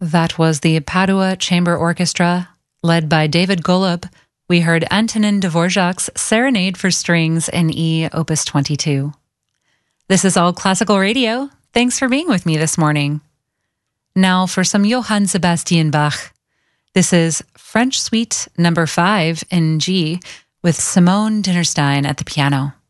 That was the Padua Chamber Orchestra, led by David Golub. We heard Antonin Dvorak's Serenade for Strings in E, Opus 22. This is All Classical Radio. Thanks for being with me this morning. Now for some Johann Sebastian Bach. This is French Suite number 5 in G with Simone Dinnerstein at the piano.